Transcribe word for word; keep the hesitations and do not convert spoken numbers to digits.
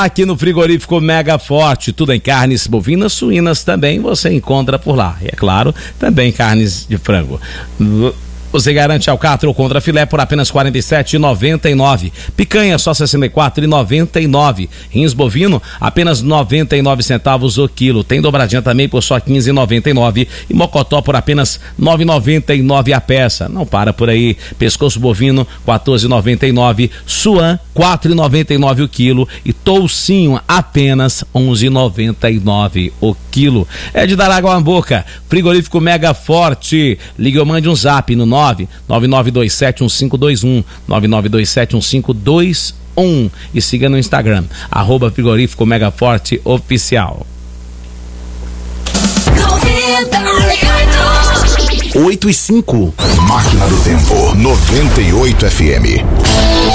Aqui no Frigorífico Mega Forte, tudo em carnes bovinas, suínas também você encontra por lá. E é claro, também carnes de frango. Você garante alcatra ou contra filé por apenas quarenta e sete reais e noventa e nove centavos. Picanha só sessenta e quatro reais e noventa e nove centavos. Rins bovino apenas noventa e nove centavos o quilo. Tem dobradinha também por só quinze reais e noventa e nove centavos. E mocotó por apenas nove reais e noventa e nove centavos a peça. Não para por aí. Pescoço bovino quatorze reais e noventa e nove centavos. Suã quatro reais e noventa e nove centavos o quilo. E toucinho apenas onze reais e noventa e nove centavos o quilo. É de dar água na boca. Frigorífico Mega Forte. Ligue ou mande um zap no nove nove nove dois sete um cinco dois um nove nove dois sete um cinco dois um e siga no Instagram arroba Frigorífico Mega Forte Oficial. oito e cinco. Máquina do Tempo noventa e oito F M.